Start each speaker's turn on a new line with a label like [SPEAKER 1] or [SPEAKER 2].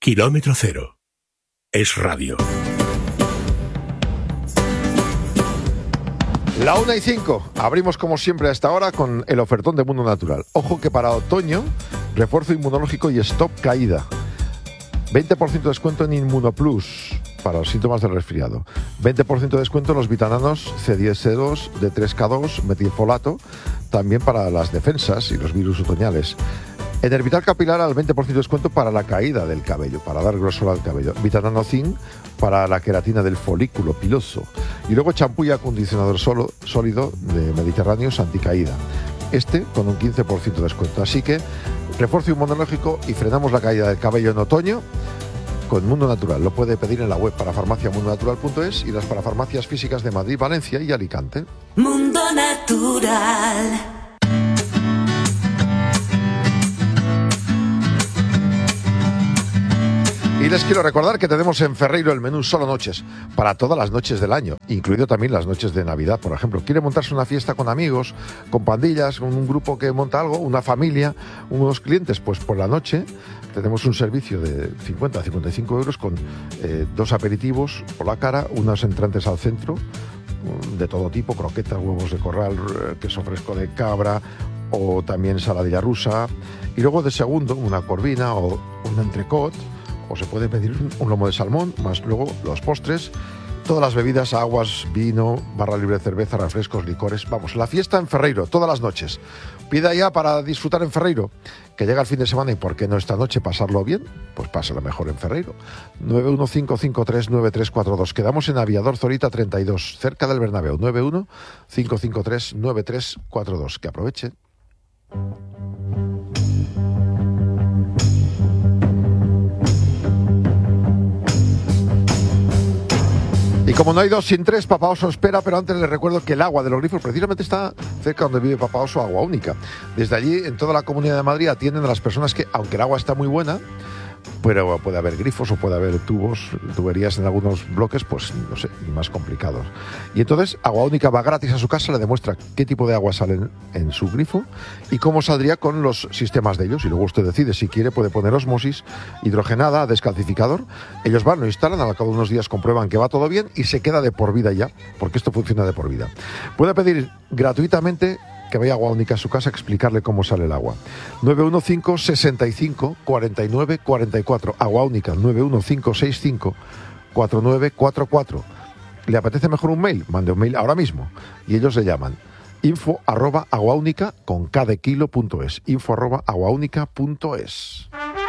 [SPEAKER 1] Kilómetro Cero. Es radio.
[SPEAKER 2] La 1:05. Abrimos como siempre a esta hora con el ofertón de Mundo Natural. Ojo que para otoño, refuerzo inmunológico y stop caída. 20% de descuento en Inmunoplus para los síntomas del resfriado. 20% de descuento en los vitananos C10C2 de 3K2 metilfolato, también para las defensas y los virus otoñales. En Hervital Capilar al 20% de descuento para la caída del cabello, para dar grosor al cabello. Vitanano Zinc para la queratina del folículo piloso. Y luego champú y acondicionador sólido de Mediterráneos anticaída. Este con un 15% de descuento. Así que refuerzo inmunológico y frenamos la caída del cabello en otoño con Mundo Natural. Lo puede pedir en la web parafarmaciamundonatural.es y las parafarmacias físicas de Madrid, Valencia y Alicante.
[SPEAKER 3] Mundo Natural.
[SPEAKER 2] Y les quiero recordar que tenemos en Ferreiro el menú solo noches, para todas las noches del año, incluido también las noches de Navidad, por ejemplo. ¿Quiere montarse una fiesta con amigos, con pandillas, con un grupo que monta algo, una familia, unos clientes? Pues por la noche tenemos un servicio de 50 a 55 euros con 2 aperitivos por la cara, unos entrantes al centro, de todo tipo, croquetas, huevos de corral, queso fresco de cabra o también saladilla rusa. Y luego de segundo, una corvina o un entrecot. O se puede pedir un lomo de salmón, más luego los postres, todas las bebidas, aguas, vino, barra libre de cerveza, refrescos, licores. Vamos, la fiesta en Ferreiro, todas las noches. Pida ya para disfrutar en Ferreiro, que llega el fin de semana y por qué no esta noche pasarlo bien, pues pásalo mejor en Ferreiro. 915539342. Quedamos en Aviador Zorita 32, cerca del Bernabéu. 915539342. Que aprovechen. Y como no hay dos sin tres, Papá Oso espera, pero antes les recuerdo que el agua de los grifos precisamente está cerca donde vive Papá Oso, Agua Única. Desde allí, en toda la Comunidad de Madrid, atienden a las personas que, aunque el agua está muy buena, pero puede haber grifos o puede haber tuberías en algunos bloques, pues no sé, más complicados. Y entonces Agua Única va gratis a su casa, le demuestra qué tipo de agua sale en su grifo y cómo saldría con los sistemas de ellos. Y luego usted decide si quiere, puede poner osmosis, hidrogenada, descalcificador. Ellos van, lo instalan, al cabo de unos días comprueban que va todo bien y se queda de por vida ya, porque esto funciona de por vida. Puede pedir gratuitamente que vaya a Agua Única a su casa a explicarle cómo sale el agua. 915 65 49 44. Agua Única, 915 65 49 44. ¿Le apetece mejor un mail? Mande un mail ahora mismo y ellos le llaman. info@aguaunica con k de kilo.es. info@aguaunica.es.